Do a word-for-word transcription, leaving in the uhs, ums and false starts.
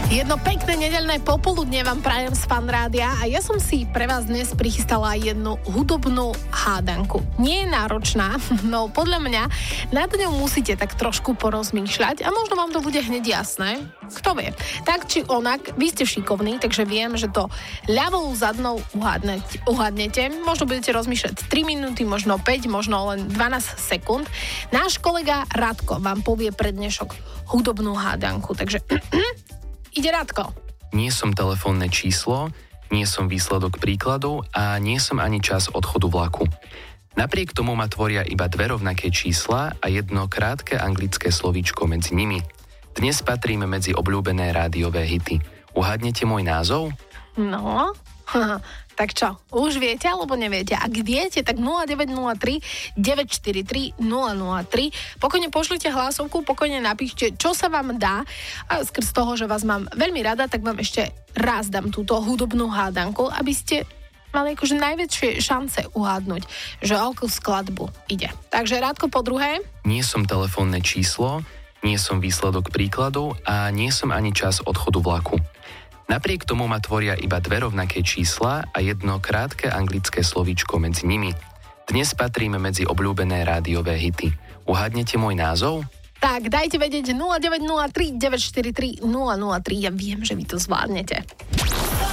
Jedno pekné nedeľné popoludne vám prajem z Fan Rádia a ja som si pre vás dnes prichystala jednu hudobnú hádanku. Nie je náročná, no podľa mňa nad ňou musíte tak trošku porozmýšľať a možno vám to bude hneď jasné. Kto vie? Tak či onak, vy ste šikovní, takže viem, že to ľavou zadnou uhádnete. uhádnete. Možno budete rozmýšľať tri minúty, možno päť, možno len dvanásť sekúnd. Náš kolega Radko vám povie pre dnešok hudobnú hádanku, takže ide Radko. Nie som telefónne číslo, nie som výsledok príkladu a nie som ani čas odchodu vlaku. Napriek tomu ma tvoria iba dve rovnaké čísla a jedno krátke anglické slovíčko medzi nimi. Dnes patríme medzi obľúbené rádiové hity. Uhádnete môj názov? No, tak čo, už viete alebo neviete? Ak viete, tak nula deväť nula tri deväť štyri tri nula nula tri. Pokojne pošlite hlasovku, pokojne napíšte, čo sa vám dá. A skrz toho, že vás mám veľmi rada, tak vám ešte raz dám túto hudobnú hádanku, aby ste mali akože najväčšie šance uhádnuť, že o akú skladbu ide. Takže Rádko po druhé. Nie som telefónne číslo, nie som výsledok príkladu a nie som ani čas odchodu vlaku. Napriek tomu ma tvoria iba dve rovnaké čísla a jedno krátke anglické slovíčko medzi nimi. Dnes patríme medzi obľúbené rádiové hity. Uhádnete môj názov? Tak, dajte vedieť nula deväť nula tri deväť štyri tri nula nula tri. Ja viem, že vy to zvládnete.